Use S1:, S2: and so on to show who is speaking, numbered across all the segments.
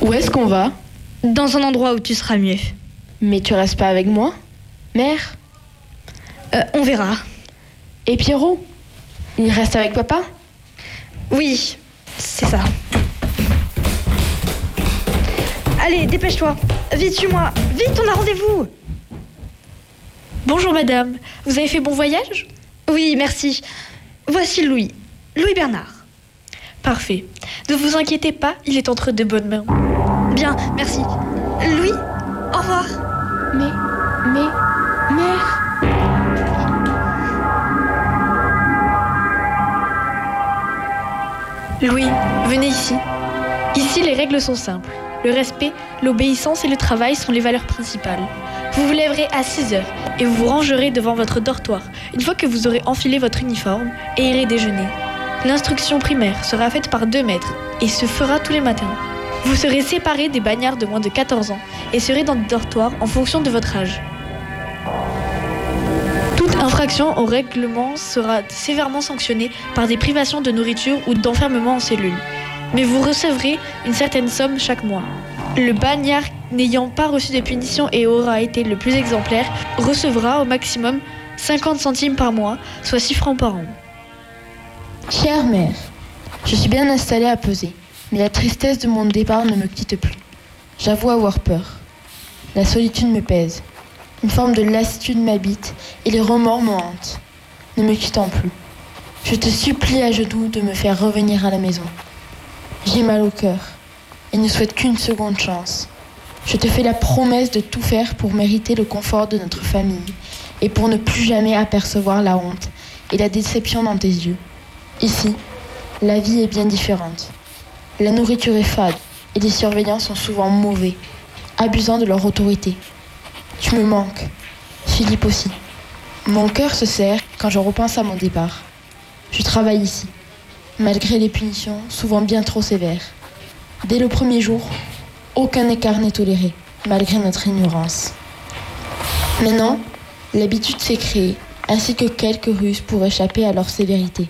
S1: Où est-ce qu'on va?
S2: Dans un endroit où tu seras mieux.
S1: Mais tu restes pas avec moi, mère?
S2: On verra.
S1: Et Pierrot? Il reste avec papa?
S2: Oui, c'est ça. Allez, dépêche-toi. Vite, suis-moi. Vite, on a rendez-vous.
S3: Bonjour madame, vous avez fait bon voyage?
S2: Oui, merci. Voici Louis. Louis Bernard.
S3: Parfait. Ne vous inquiétez pas, il est entre de bonnes mains.
S2: Bien, merci. Louis, au revoir.
S1: Mais, mère...
S3: Louis, venez ici. Ici, les règles sont simples. Le respect, l'obéissance et le travail sont les valeurs principales. Vous vous lèverez à 6h et vous vous rangerez devant votre dortoir une fois que vous aurez enfilé votre uniforme et irez déjeuner. L'instruction primaire sera faite par 2 maîtres et se fera tous les matins. Vous serez séparés des bagnards de moins de 14 ans et serez dans des dortoirs en fonction de votre âge. Toute infraction au règlement sera sévèrement sanctionnée par des privations de nourriture ou d'enfermement en cellule. Mais vous recevrez une certaine somme chaque mois. Le bagnard n'ayant pas reçu de punition et aura été le plus exemplaire recevra au maximum 50 centimes par mois, soit 6 francs par an.
S1: Chère mère, je suis bien installée à Pesé, mais la tristesse de mon départ ne me quitte plus. J'avoue avoir peur. La solitude me pèse. Une forme de lassitude m'habite et les remords me hantent, ne me quittant plus. Je te supplie à genoux de me faire revenir à la maison. J'ai mal au cœur et ne souhaite qu'une seconde chance. Je te fais la promesse de tout faire pour mériter le confort de notre famille et pour ne plus jamais apercevoir la honte et la déception dans tes yeux. Ici, la vie est bien différente. La nourriture est fade et les surveillants sont souvent mauvais, abusant de leur autorité. Tu me manques, Philippe aussi. Mon cœur se serre quand je repense à mon départ. Je travaille ici, malgré les punitions souvent bien trop sévères. Dès le premier jour, aucun écart n'est toléré, malgré notre ignorance. Maintenant, l'habitude s'est créée, ainsi que quelques ruses pour échapper à leur sévérité.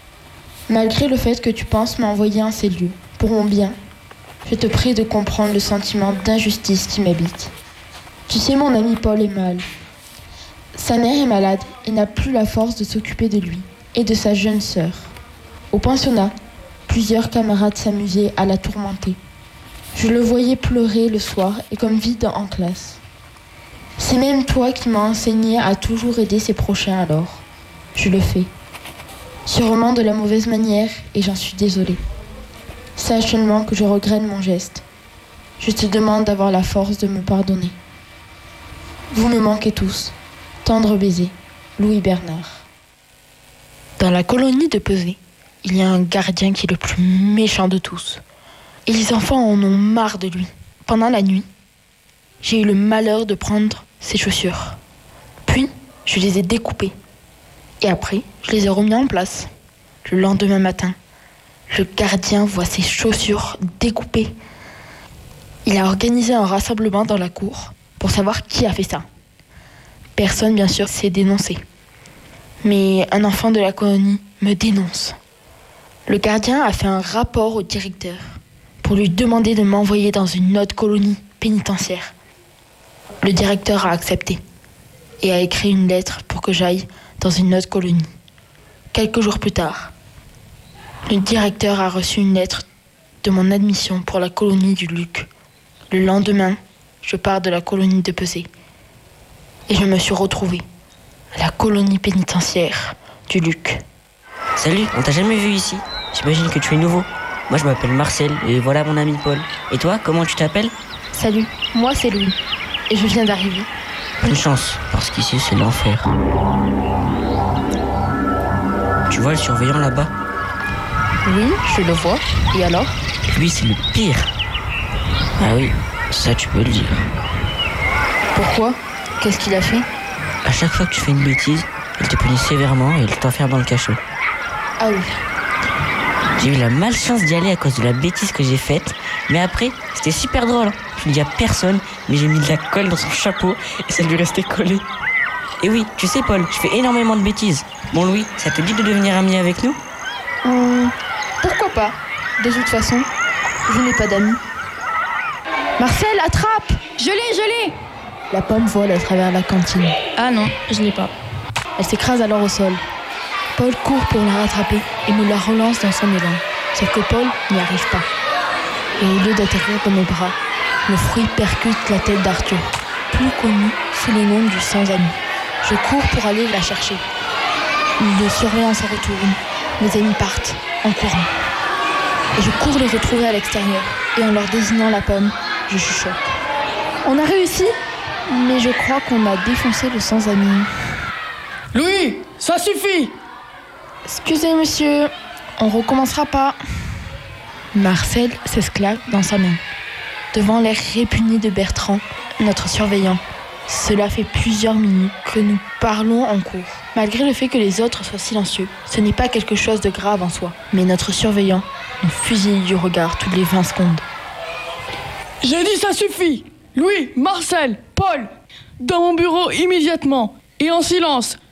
S1: Malgré le fait que tu penses m'envoyer en ces lieux, pour mon bien, je te prie de comprendre le sentiment d'injustice qui m'habite. Tu sais, mon ami Paul est mal. Sa mère est malade et n'a plus la force de s'occuper de lui et de sa jeune sœur. Au pensionnat, plusieurs camarades s'amusaient à la tourmenter. Je le voyais pleurer le soir et comme vide en classe. C'est même toi qui m'as enseigné à toujours aider ses prochains alors. Je le fais. Sûrement de la mauvaise manière et j'en suis désolée. Sache seulement que je regrette mon geste. Je te demande d'avoir la force de me pardonner. Vous me manquez tous. Tendre baiser, Louis Bernard.
S3: Dans la colonie de Pesé, il y a un gardien qui est le plus méchant de tous. Et les enfants en ont marre de lui. Pendant la nuit, j'ai eu le malheur de prendre ses chaussures. Puis, je les ai découpées. Et après, je les ai remis en place. Le lendemain matin, le gardien voit ses chaussures découpées. Il a organisé un rassemblement dans la cour pour savoir qui a fait ça. Personne, bien sûr, s'est dénoncé. Mais un enfant de la colonie me dénonce. Le gardien a fait un rapport au directeur pour lui demander de m'envoyer dans une autre colonie pénitentiaire. Le directeur a accepté et a écrit une lettre pour que j'aille dans une autre colonie. Quelques jours plus tard, le directeur a reçu une lettre de mon admission pour la colonie du Luc. Le lendemain, je pars de la colonie de Pesé et je me suis retrouvée à la colonie pénitentiaire du Luc.
S4: Salut, on t'a jamais vu ici. J'imagine que tu es nouveau. Moi je m'appelle Marcel et voilà mon ami Paul. Et toi, comment tu t'appelles?
S1: Salut, moi c'est Louis et je viens d'arriver.
S4: Bonne chance, parce qu'ici c'est l'enfer. Tu vois le surveillant là-bas?
S1: Oui, je le vois. Et alors?
S4: Lui c'est le pire. Ah oui, ça tu peux le dire.
S1: Pourquoi? Qu'est-ce qu'il a fait?
S4: À chaque fois que tu fais une bêtise, il te punit sévèrement et il t'enferme dans le cachot.
S1: Ah oui.
S4: J'ai eu la malchance d'y aller à cause de la bêtise que j'ai faite. Mais après, c'était super drôle. Je ne dis à personne, mais j'ai mis de la colle dans son chapeau et ça lui restait collé. Et oui, tu sais Paul, je fais énormément de bêtises. Bon Louis, ça te dit de devenir ami avec nous?
S1: Pourquoi pas? De toute façon, je n'ai pas d'amis.
S3: Marcel, attrape!
S2: Je l'ai!
S3: La pomme vole à travers la cantine.
S2: Ah non, je l'ai pas.
S3: Elle s'écrase alors au sol. Paul court pour la rattraper et me la relance dans son élan. Sauf que Paul n'y arrive pas. Et au lieu d'atterrir dans mes bras, le fruit percute la tête d'Arthur, plus connu sous le nom du sans-ami. Je cours pour aller la chercher. Le surveillant se retourne. Mes amis partent, en courant. Et je cours le retrouver à l'extérieur. Et en leur désignant la pomme, je chuchote. On a réussi, mais je crois qu'on a défoncé le sans-ami.
S5: Louis, ça suffit!
S3: Excusez, monsieur, on recommencera pas. Marcel s'esclave dans sa main, devant l'air répugné de Bertrand, notre surveillant. Cela fait plusieurs minutes que nous parlons en cours. Malgré le fait que les autres soient silencieux, ce n'est pas quelque chose de grave en soi. Mais notre surveillant nous fusille du regard toutes les 20 secondes.
S5: J'ai dit ça suffit! Louis, Marcel, Paul, dans mon bureau immédiatement, et en silence,